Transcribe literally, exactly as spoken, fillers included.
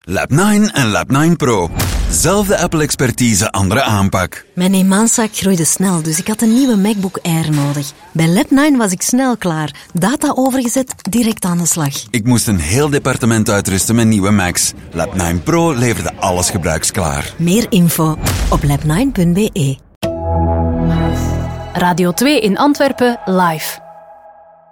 Lab nine en Lab nine Pro. Zelfde Apple-expertise, andere aanpak. Mijn eenmanszaak groeide snel, dus ik had een nieuwe MacBook Air nodig. Bij Lab nine was ik snel klaar. Data overgezet, direct aan de slag. Ik moest een heel departement uitrusten met nieuwe Macs. Lab nine Pro leverde alles gebruiksklaar. Meer info op lab nine punt be. Radio twee in Antwerpen live.